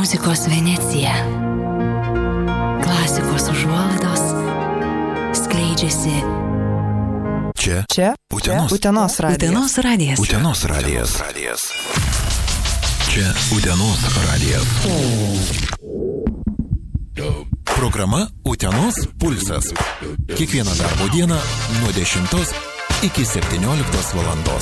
Muzikos Venecija. Klasikos užuolaidos skleidžiasi. Čia Utenos radijas. Utenos radijas. Čia Utenos radijas. Programa Utenos pulsas. Kiekvieną darbo dieną nuo 10 iki 17 valandos.